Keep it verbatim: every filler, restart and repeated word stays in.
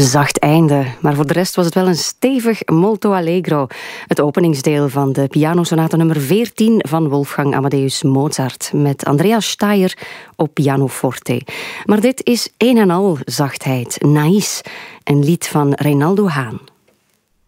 zacht einde, maar voor de rest was het wel een stevig molto allegro. Het openingsdeel van de pianosonate nummer veertien van Wolfgang Amadeus Mozart met Andreas Steier op pianoforte. Maar dit is een en al zachtheid, Naïs, een lied van Reynaldo Haan.